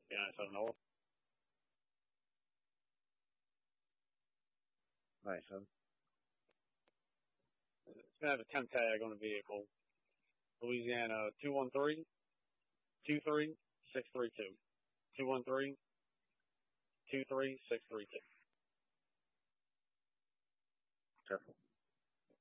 Yeah, so North. Right, so it's gonna have a temp tag on the vehicle. Louisiana 213-23-632. 213-23632. Careful.